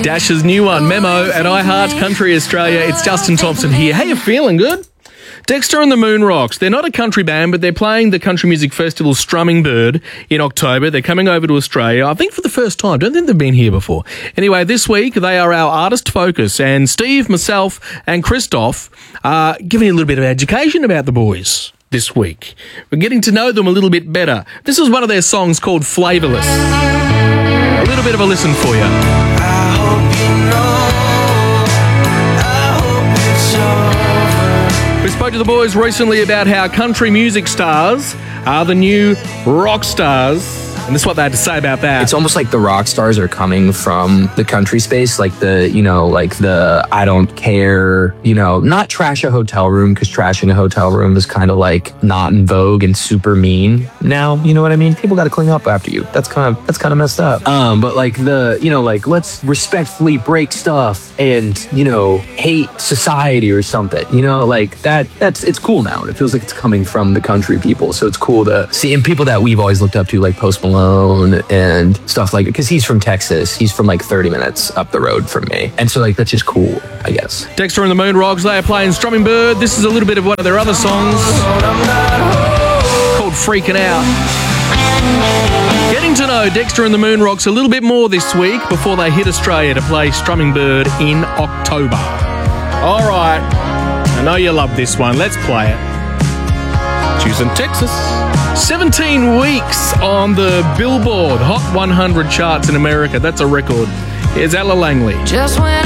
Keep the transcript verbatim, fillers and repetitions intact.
Dash's new one, Memo, at iHeart Country Australia. It's Justin Thompson here. How you feeling? Good? Dexter and the Moon Rocks. They're not a country band, but they're playing the Country Music Festival Strumming Bird in October. They're coming over to Australia, I think for the first time. Don't think they've been here before. Anyway, this week they are our artist focus, and Steve, myself, and Christoph are giving you a little bit of education about the boys this week. We're getting to know them a little bit better. This is one of their songs called Flavourless. A little bit of a listen for you. I hope you know, I hope it's over. We spoke to the boys recently about how country music stars are the new rock stars. And this is what they had to say about that. It's almost like the rock stars are coming from the country space, like the, you know, like the I don't care, you know, not trash a hotel room, because trashing a hotel room is kind of like not in vogue and super mean now. You know what I mean? People got to clean up after you. That's kind of that's kind of messed up. Um, but like the, you know, like let's respectfully break stuff and, you know, hate society or something. You know, like that. That's it's cool now. It feels like it's coming from the country people, so it's cool to see. And people that we've always looked up to, like Post Malone and stuff like it, because he's from Texas. He's from like thirty minutes up the road from me, and so like that's just cool, I guess. Dexter and the Moon Rocks, they are playing Strumming Bird. This is a little bit of one of their other songs called Freaking Out. Getting to know Dexter and the Moon Rocks a little bit more this week before they hit Australia to play Strumming Bird in October. All right, I know you love this one. Let's play it. Choosing Texas. seventeen weeks on the Billboard Hot one hundred charts in America. That's a record. Here's Ella Langley. Just when